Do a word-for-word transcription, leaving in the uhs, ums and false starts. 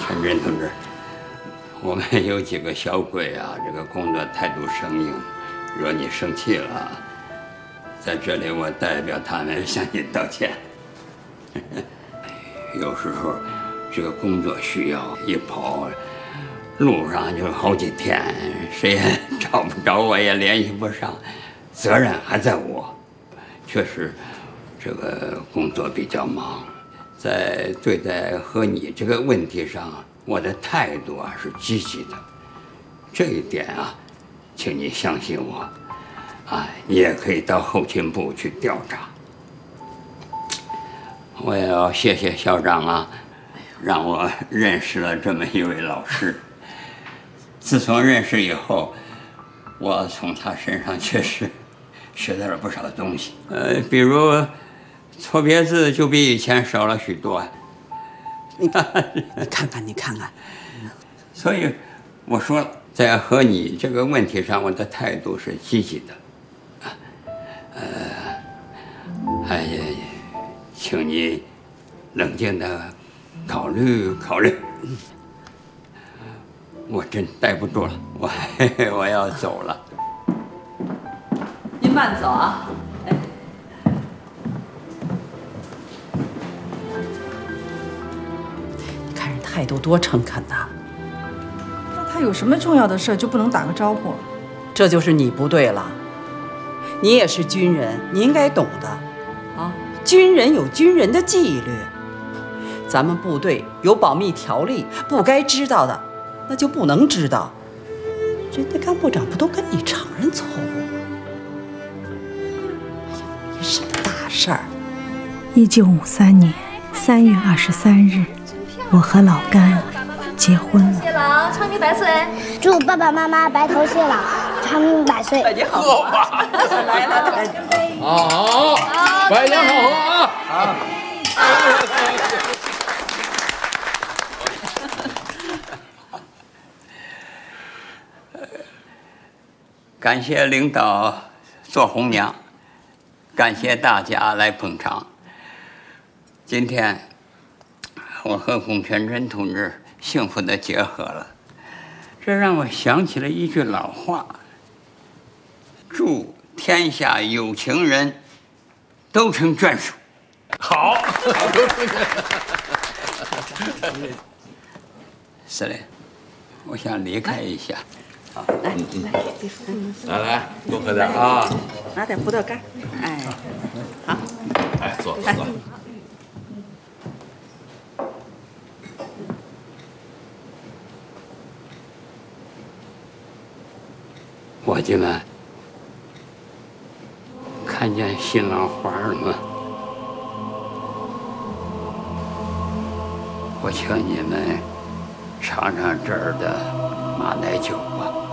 陈真同志，我们有几个小鬼啊，这个工作态度生硬，惹你生气了。在这里，我代表他们向你道歉。有时候，这个工作需要，一跑路上就好几天，谁也找不着我，也联系不上，责任还在我。确实，这个工作比较忙，在对待和你这个问题上，我的态度啊是积极的，这一点啊，请你相信我。啊，你也可以到后勤部去调查。我也要谢谢校长啊，让我认识了这么一位老师。自从认识以后，我从他身上确实学到了不少东西。呃，比如错别字就比以前少了许多。 你你看看，你看看。 所以我说，在和你这个问题上，我的态度是积极的。呃，哎呀，请你冷静的考虑考虑。我真待不住了，我我要走了。 您慢走啊。哎， 你看人态度多诚恳呐。 那他有什么重要的事就不能打个招呼？ 这就是你不对了。你也是军人，你应该懂的，啊，军人有军人的纪律，咱们部队有保密条例，不该知道的，那就不能知道。人家干部长不都跟你承认错误吗？哎呀，没什么大事儿。 一九五三年三月二十三日，我和老甘结婚了。 谢老长命百岁，祝爸爸妈妈白头偕老，长命百岁。 拜年好喝吧！来来来，干杯！ 好，拜年好喝啊！好。 感谢领导做红娘，感谢大家来捧场。今天我和龚全珍同志幸福的结合了，这让我想起了一句老话：祝天下有情人都成眷属。 好， 司令，我想离开一下。 好，来来， 来来，多喝点啊！ 拿点葡萄干。哎，好， 哎，坐坐坐。 伙计们，看见新郎花了吗？我请你们尝尝这儿的马奶酒吧。